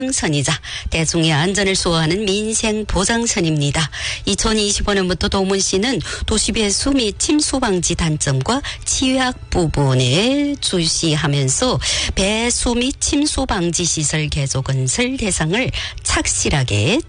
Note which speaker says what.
Speaker 1: 선이자 대중의 안전을 수호하는 민생보장선입니다. 2025년부터 도문시는 도시배수 및 침수 방지 단점과 취약 부분에 주시하면서 배수 및 침수 방지 시설 개조 건설 대상을 착실하게